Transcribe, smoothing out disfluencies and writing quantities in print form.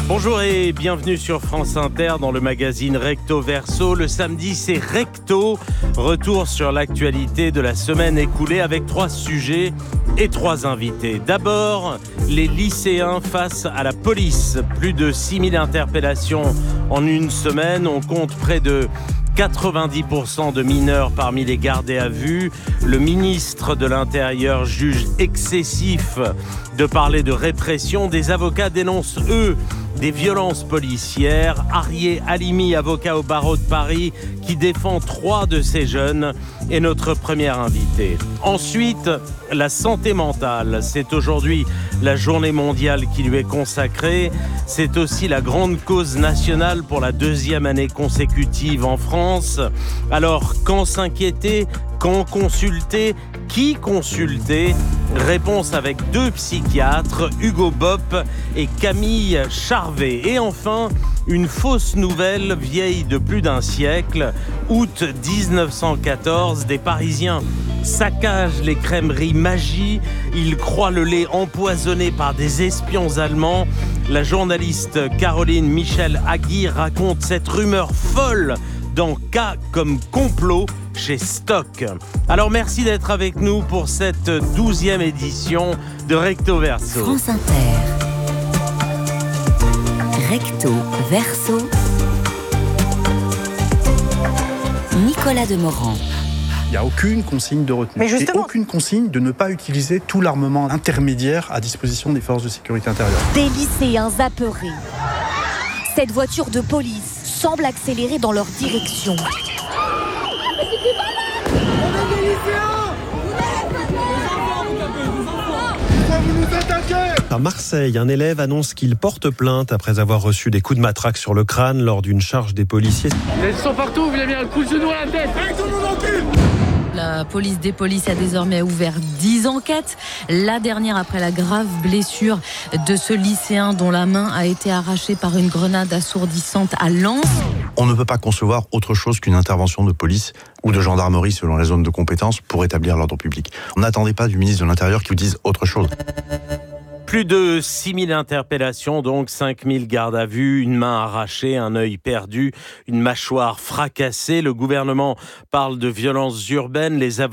Bonjour et bienvenue sur France Inter dans le magazine Recto Verso. Le samedi, c'est Recto. Retour sur l'actualité de la semaine écoulée avec 3 sujets et 3 invités. D'abord, les lycéens face à la police. Plus de 6000 interpellations en une semaine. On compte près de 90% de mineurs parmi les gardés à vue. Le ministre de l'Intérieur juge excessif de parler de répression. Des avocats dénoncent, eux, des violences policières. Arié Halimi, avocat au barreau de Paris, qui défend 3 de ces jeunes, est notre premier invité. Ensuite, la santé mentale. C'est aujourd'hui la journée mondiale qui lui est consacrée. C'est aussi la grande cause nationale pour la 2e année consécutive en France. Alors, quand s'inquiéter ? Quand consulter ? Qui consulter ? Réponse avec 2 psychiatres, Hugo Bopp et Camille Charvet. Et enfin, une fausse nouvelle vieille de plus d'un siècle. Août 1914, des Parisiens saccagent les crèmeries Magie. Ils croient le lait empoisonné par des espions allemands. La journaliste Caroline Michel-Agui raconte cette rumeur folle dans Cas comme complot chez Stock. Alors merci d'être avec nous pour cette 12e édition de Recto Verso. France Inter. Recto Verso. Nicolas Demorand. Il n'y a aucune consigne de retenue. Mais justement, et aucune consigne de ne pas utiliser tout l'armement intermédiaire à disposition des forces de sécurité intérieure. Des lycéens apeurés. Cette voiture de police semble accélérer dans leur direction. À Marseille, un élève annonce qu'il porte plainte après avoir reçu des coups de matraque sur le crâne lors d'une charge des policiers. Ils sont partout, vous avez mis un coup de genou à la tête. La police des polices a désormais ouvert 10 enquêtes. La dernière après la grave blessure de ce lycéen dont la main a été arrachée par une grenade assourdissante à Lens. On ne peut pas concevoir autre chose qu'une intervention de police ou de gendarmerie selon les zones de compétence pour établir l'ordre public. On n'attendait pas du ministre de l'Intérieur qu'il dise autre chose. Plus de 6000 interpellations, donc 5000 gardes à vue, une main arrachée, un œil perdu, une mâchoire fracassée. Le gouvernement parle de violences urbaines. Les